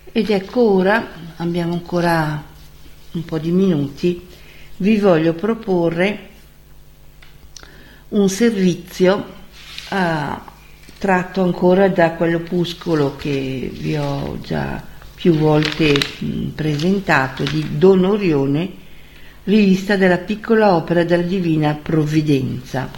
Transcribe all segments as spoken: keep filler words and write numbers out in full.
Ed ecco, ora abbiamo ancora un po' di minuti, vi voglio proporre un servizio eh, tratto ancora da quell'opuscolo che vi ho già più volte mh, presentato, di Don Orione, rivista della piccola opera della Divina Provvidenza.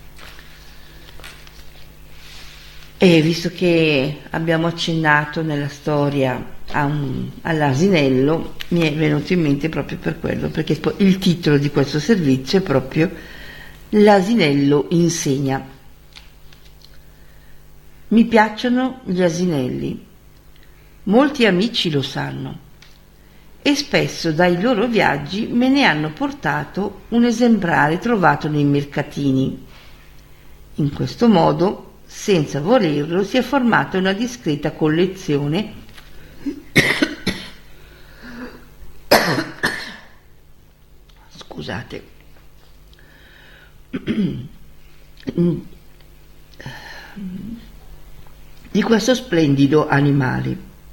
E visto che abbiamo accennato nella storia a un, all'asinello, mi è venuto in mente proprio per quello, perché il titolo di questo servizio è proprio L'asinello insegna. Mi piacciono gli asinelli, molti amici lo sanno, e spesso dai loro viaggi me ne hanno portato un esemplare trovato nei mercatini. In questo modo, senza volerlo, si è formata una discreta collezione scusate di questo splendido animale.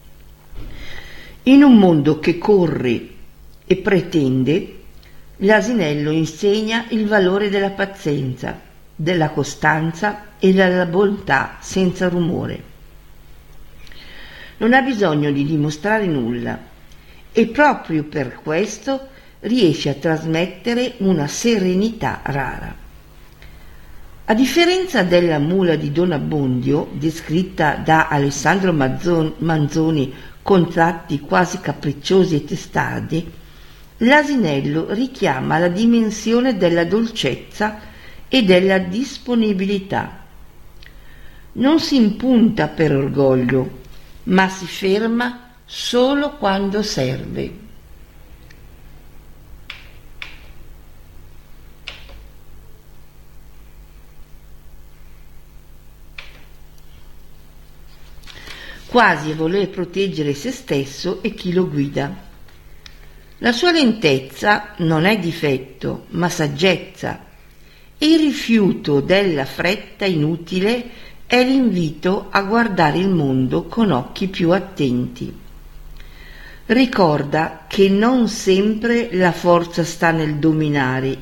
In un mondo che corre e pretende, l'asinello insegna il valore della pazienza, della costanza e della bontà senza rumore. Non ha bisogno di dimostrare nulla e proprio per questo riesce a trasmettere una serenità rara. A differenza della mula di Don Abbondio, descritta da Alessandro Manzoni con tratti quasi capricciosi e testardi, l'asinello richiama la dimensione della dolcezza e della disponibilità. Non si impunta per orgoglio, ma si ferma solo quando serve. Quasi a voler proteggere se stesso e chi lo guida. La sua lentezza non è difetto, ma saggezza, e il rifiuto della fretta inutile è l'invito a guardare il mondo con occhi più attenti. Ricorda che non sempre la forza sta nel dominare